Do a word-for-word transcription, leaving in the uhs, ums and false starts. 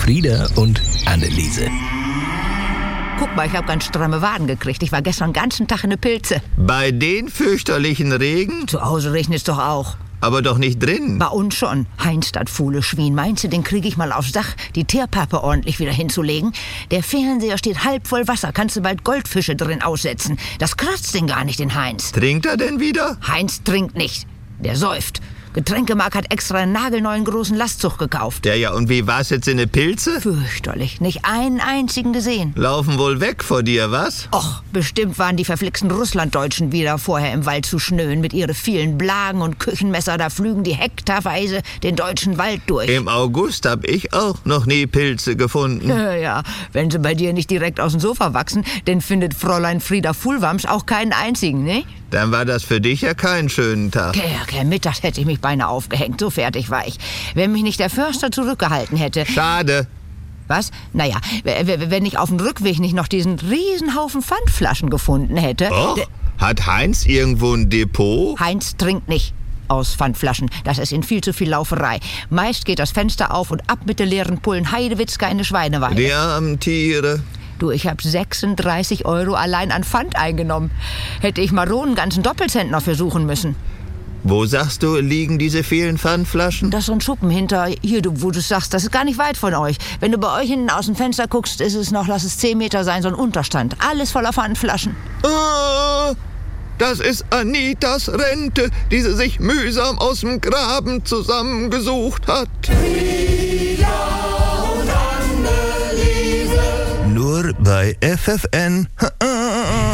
Frieda und Anneliese. Guck mal, ich habe ganz stramme Waden gekriegt. Ich war gestern den ganzen Tag in der Pilze. Bei den fürchterlichen Regen? Zu Hause regnet es doch auch. Aber doch nicht drin. Bei uns schon. Heinz, das Fuhle Schwein. Meinst du, den kriege ich mal aufs Dach, die Teerpappe ordentlich wieder hinzulegen? Der Fernseher steht halb voll Wasser. Kannst du bald Goldfische drin aussetzen. Das kratzt den gar nicht, den Heinz. Trinkt er denn wieder? Heinz trinkt nicht. Der säuft. Getränkemarkt hat extra einen nagelneuen großen Lastzug gekauft. Ja, ja, und wie war's jetzt in der Pilze? Fürchterlich. Nicht einen einzigen gesehen. Laufen wohl weg vor dir, was? Och, bestimmt waren die verflixten Russlanddeutschen wieder vorher im Wald zu schnöen. Mit ihren vielen Blagen und Küchenmesser, da flügen die hektarweise den deutschen Wald durch. Im August hab ich auch noch nie Pilze gefunden. Ja, ja, wenn sie bei dir nicht direkt aus dem Sofa wachsen, dann findet Fräulein Frieda Fuhlwamsch auch keinen einzigen, ne? Dann war das für dich ja kein schöner Tag. Ja, ja, mittags hätte ich mich beinahe aufgehängt, so fertig war ich. Wenn mich nicht der Förster zurückgehalten hätte. Schade. Was? Naja, wenn ich auf dem Rückweg nicht noch diesen Riesenhaufen Pfandflaschen gefunden hätte. Och, hat Heinz irgendwo ein Depot? Heinz trinkt nicht aus Pfandflaschen. Das ist in viel zu viel Lauferei. Meist geht das Fenster auf und ab mit der leeren Pullen Heidewitzka in eine Schweineweide. Die armen Tiere. Du, ich hab sechsunddreißig Euro allein an Pfand eingenommen. Hätte ich Maronen einen ganzen Doppelzentner für suchen müssen. Wo, sagst du, liegen diese vielen Pfandflaschen? Das ist so ein Schuppen hinter, hier, du, wo du sagst, das ist gar nicht weit von euch. Wenn du bei euch hinten aus dem Fenster guckst, ist es noch, lass es zehn Meter sein, so ein Unterstand. Alles voller Pfandflaschen. Ah, das ist Anitas Rente, die sie sich mühsam aus dem Graben zusammengesucht hat. Nur bei F F N.